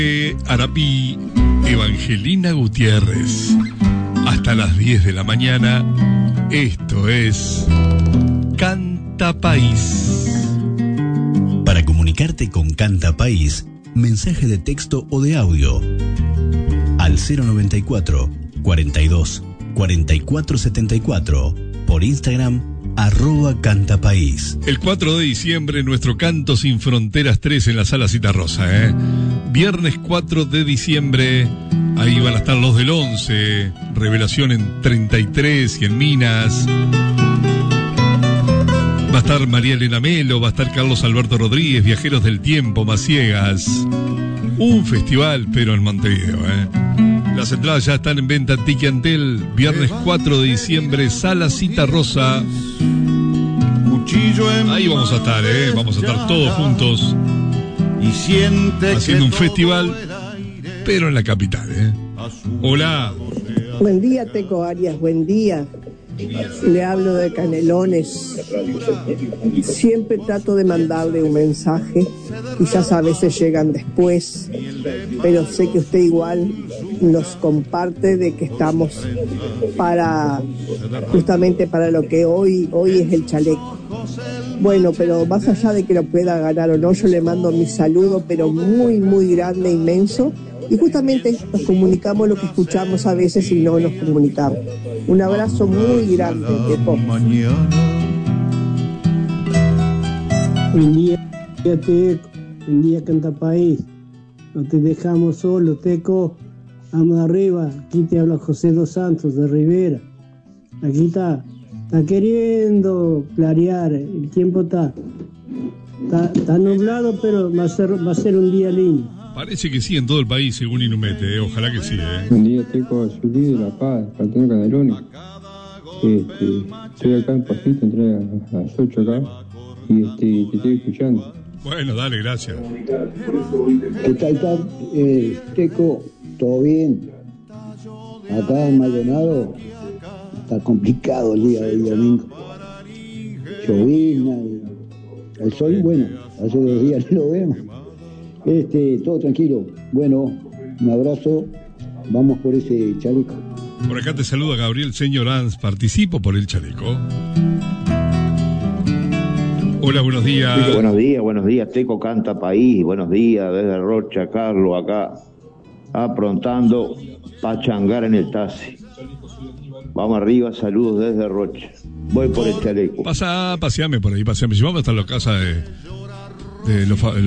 Arapi, Evangelina Gutiérrez. Hasta las 10 de la mañana, esto es Canta País. Para comunicarte con Canta País, mensaje de texto o de audio al 094 42 44 74, por Instagram @cantapaís. El 4 de diciembre, nuestro Canto Sin Fronteras 3 en la Sala Citarrosa, Viernes 4 de diciembre, ahí van a estar los del 11, Revelación en 33 y en Minas. Va a estar María Elena Melo, va a estar Carlos Alberto Rodríguez, Viajeros del Tiempo, Maciegas. Un festival, pero en Montevideo, Las entradas ya están en venta en Tiquiantel. Viernes 4 de diciembre, Sala Citarrosa. Ahí vamos a estar, vamos a estar todos juntos haciendo un festival, pero en la capital, Hola. Buen día, Teco Arias, buen día. Le hablo de Canelones. Siempre trato de mandarle un mensaje, quizás a veces llegan después, pero sé que usted igual nos comparte de que estamos justamente para lo que hoy es el chaleco. Bueno, pero más allá de que lo pueda ganar o no, yo le mando mi saludo, pero muy, muy grande, inmenso. Y justamente nos comunicamos lo que escuchamos a veces y no nos comunicamos. Un abrazo muy grande, Teco. Buen día, Teco. Buen día, Canta País. No te dejamos solo, Teco. Vamos arriba. Aquí te habla José dos Santos de Rivera. Aquí está queriendo clarear. El tiempo está nublado, pero va a ser un día lindo. Parece que sí en todo el país, según Inumete, ojalá que sí, Buen día, Teco, soy Luis de La Paz, Cantón Canelones. Estoy acá en Pajita, entré a las 8 acá y te estoy escuchando. Bueno, dale, gracias. ¿Qué tal, Teco? ¿Todo bien? Acá en Maldonado está complicado el día del domingo. Llovizna, el sol, bueno, hace 2 días no lo vemos. Todo tranquilo. Bueno, un abrazo. Vamos por ese chaleco. Por acá te saluda Gabriel Señoranz. Participo por el chaleco. Hola, buenos días. Buenos días, Teco Canta País. Buenos días, desde Rocha, Carlos, acá aprontando pachangar en el taxi. Vamos arriba, saludos desde Rocha. Voy por el chaleco. Paseame por ahí, paseame. Si vamos hasta la casa de los